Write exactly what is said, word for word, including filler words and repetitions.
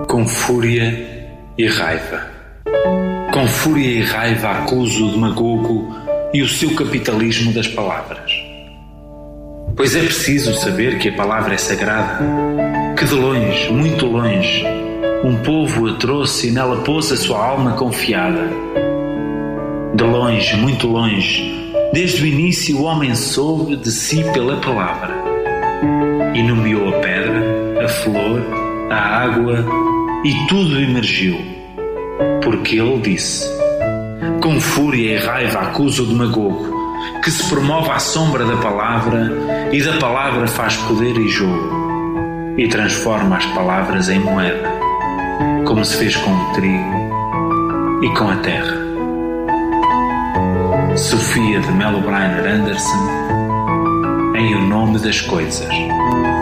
Com fúria e raiva. Com fúria e raiva acuso o demagogo e o seu capitalismo das palavras. Pois é preciso saber que a palavra é sagrada, que de longe, muito longe, um povo a trouxe e nela pôs a sua alma confiada. De longe, muito longe, desde o início o homem soube de si pela palavra e nomeou a pedra, a flor, a água e tudo emergiu, porque ele disse: com fúria e raiva acusa o demagogo que se promove à sombra da palavra e da palavra faz poder e jogo e transforma as palavras em moeda, como se fez com o trigo e com a terra. Sofia de Mello Briner Anderson, em O Nome das Coisas.